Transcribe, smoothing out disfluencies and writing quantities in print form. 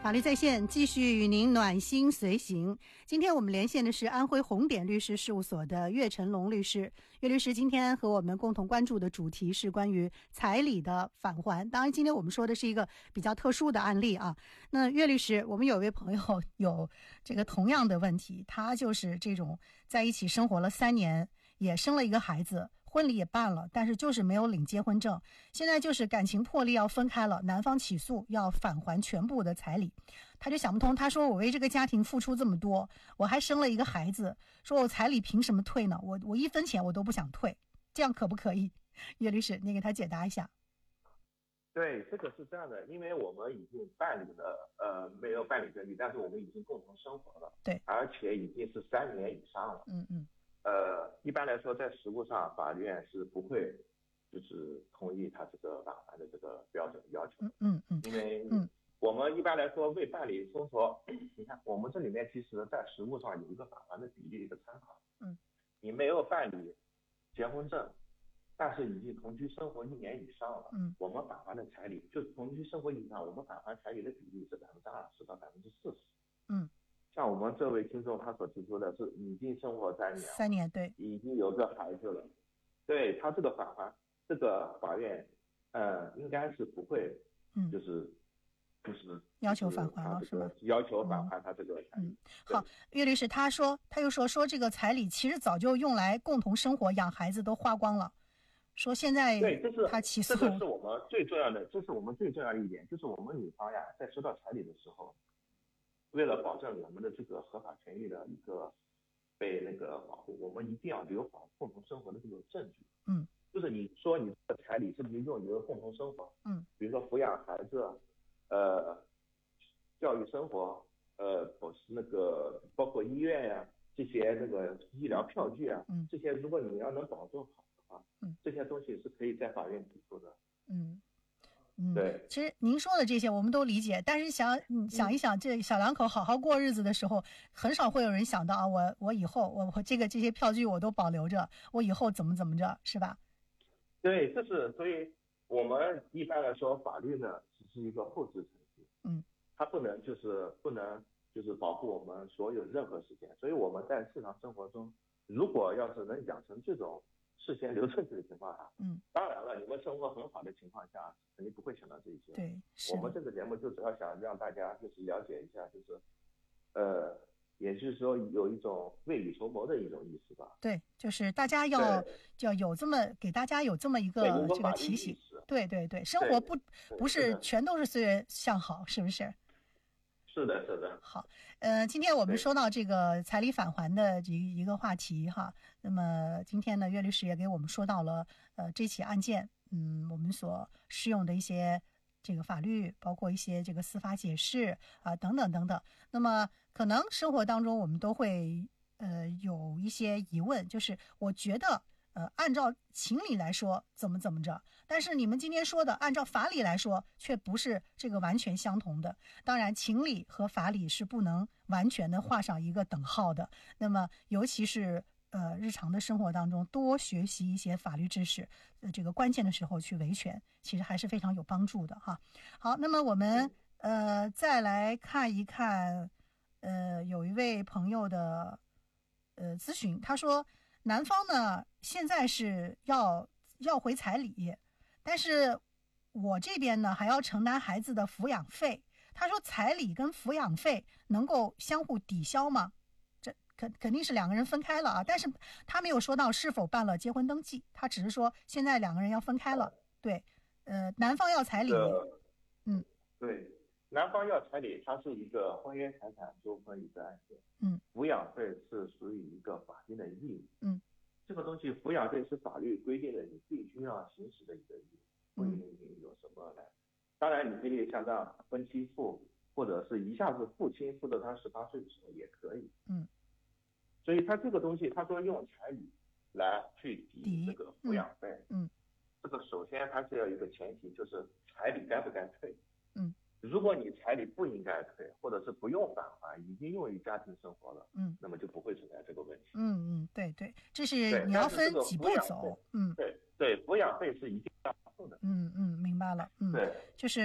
法律在线继续与您暖心随行。今天我们连线的是安徽红点律师事务所的岳晨龙律师。岳律师今天和我们共同关注的主题是关于彩礼的返还。当然今天我们说的是一个比较特殊的案例啊。那岳律师，我们有一位朋友有这个同样的问题，他就是这种在一起生活了3年，也生了一个孩子，婚礼也办了，但是就是没有领结婚证，现在就是感情破裂要分开了，男方起诉要返还全部的彩礼。他就想不通，他说我为这个家庭付出这么多，我还生了一个孩子，说我彩礼凭什么退呢？我1分钱我都不想退，这样可不可以？岳律师，你给他解答一下。 对，这个是这样的，因为我们已经办理了，没有办理登记，但是我们已经共同生活了， 对， 而且已经是3年以上了，一般来说，在实务上，法院是不会就是同意他这个返还的这个标准要求，因为我们一般来说未办理生活，你看我们这里面其实在实务上有一个返还的比例一个参考，你没有办理结婚证，但是已经同居生活1年以上了，我们返还的彩礼就是同居生活以上，我们返还彩礼的比例是20%到40%，像我们这位听众他所提出的是已经生活3年， 对， 已经有个孩子了，对他这个返还，这个法院应该是不会就是要求返还了，是吧？ 要求返还他这个彩礼。 好，岳律师他又说这个彩礼其实早就用来共同生活养孩子都花光了，说现在他起诉， 这个是我们最重要的，这是我们最重要的一点，就是我们女方呀在收到彩礼的时候，为了保证我们的这个合法权益的一个被那个保护，我们一定要留好共同生活的这个证据。就是你说你的彩礼是不是用于共同生活？比如说抚养孩子，教育生活，那个包括医院呀，这些那个医疗票据啊，这些如果你要能保证好的话，这些东西是可以在法院提出的。对， 其实您说的这些我们都理解，但是想一想，这小两口好好过日子的时候，很少会有人想到啊，我以后我这些票据我都保留着，我以后怎么着，是吧？ 对，所以我们一般来说，法律呢只是一个后置程序，它不能保护我们所有任何事件，所以我们在日常生活中，如果要是能养成这种事先留证据的情况下，当然了，你们生活很好的情况下，肯定不会想到这些。 对， 我们这个节目就主要想让大家就是了解一下，也就是说有一种未雨绸缪的一种意思吧。 对，就是大家要有这么给大家有这么一个这个提醒。对，生活不是全都是岁月向好，是不是？ 是的。 好，今天我们说到这个彩礼返还的一个话题哈，那么今天呢，岳律师也给我们说到了这起案件，我们所适用的一些这个法律，包括一些这个司法解释啊等等。那么可能生活当中我们都会有一些疑问，就是我觉得按照情理来说怎么着，但是你们今天说的按照法理来说却不是这个完全相同的。当然情理和法理是不能完全的画上一个等号的，那么尤其是日常的生活当中多学习一些法律知识，这个关键的时候去维权，其实还是非常有帮助的哈。好，那么我们再来看一看有一位朋友的咨询，他说男方呢现在是要回彩礼，但是我这边呢还要承担孩子的抚养费。他说彩礼跟抚养费能够相互抵消吗？这肯定是2个人分开了啊，但是他没有说到是否办了结婚登记，他只是说现在2个人要分开了。对，男方要彩礼， 对，男方要彩礼，它是一个婚约财产纠纷一个案件，抚养费是属于一个法定的义务，这个东西抚养费是法律规定的，你必须要行使的一个义务，不允许有什么来。当然你可以像这样分期付，或者是一下子付清，付到他18岁的时候也可以，所以他这个东西他说用彩礼来去抵这个抚养费，这个首先它是要有一个前提，就是彩礼该不该退，如果你彩礼不应该退，或者是不用返还，已经用于家庭生活了，那么就不会存在这个问题。 对，这是你要分几步走。 对，抚养费是一定要付的。 明白了。对，就是